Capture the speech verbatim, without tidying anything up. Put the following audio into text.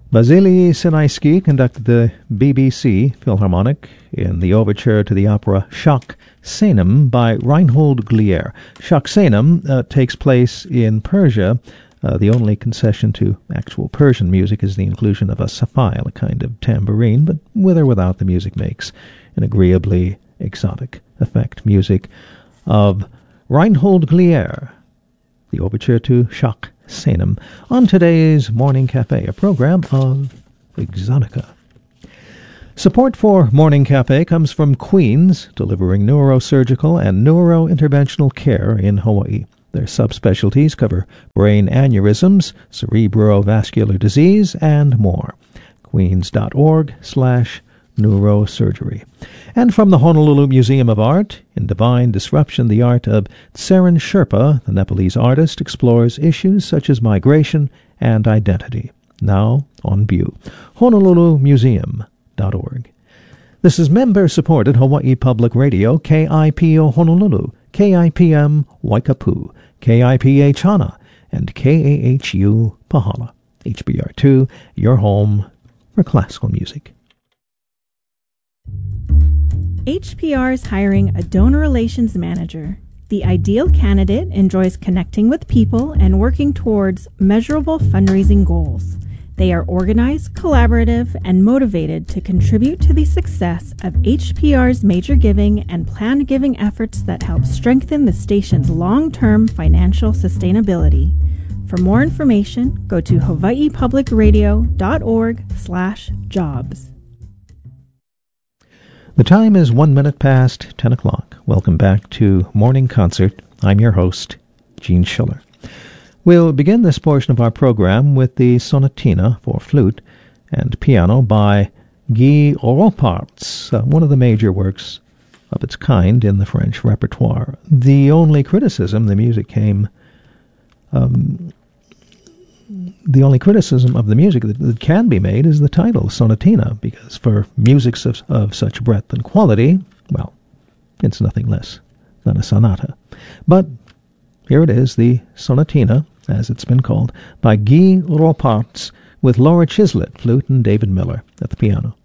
Vasily Sinaisky conducted the B B C Philharmonic in the overture to the opera Shak Senam by Reinhold Glier. Shak Senam uh, takes place in Persia. Uh, the only concession to actual Persian music is the inclusion of a safile, a kind of tambourine, but with or without, the music makes an agreeably exotic effect. Music of Reinhold Glier, the overture to Shak Senam, on today's Morning Cafe, a program of Exotica. Support for Morning Cafe comes from Queens, delivering neurosurgical and neurointerventional care in Hawaii. Their subspecialties cover brain aneurysms, cerebrovascular disease, and more. Queens.org slash neurosurgery. And from the Honolulu Museum of Art, in Divine Disruption, the art of Tseren Sherpa, the Nepalese artist, explores issues such as migration and identity. Now on view. honolulu museum dot org. This is member-supported Hawaii Public Radio, K I P O Honolulu, K I P M Waikapu, K I P H Hana, and K A H U Pahala. H B R two, your home for classical music. H P R is hiring a donor relations manager. The ideal candidate enjoys connecting with people and working towards measurable fundraising goals. They are organized, collaborative, and motivated to contribute to the success of H P R's major giving and planned giving efforts that help strengthen the station's long-term financial sustainability. For more information, go to hawaii public radio dot org slash jobs. The time is one minute past ten o'clock. Welcome back to Morning Concert. I'm your host, Gene Schiller. We'll begin this portion of our program with the Sonatina for flute and piano by Guy Rauparts, uh, one of the major works of its kind in the French repertoire. The only criticism the music came... Um, The only criticism of the music that, that can be made is the title, Sonatina, because for music of, of such breadth and quality, well, it's nothing less than a sonata. But here it is, the Sonatina, as it's been called, by Guy Rauparts, with Laura Chislett, flute, and David Miller at the piano.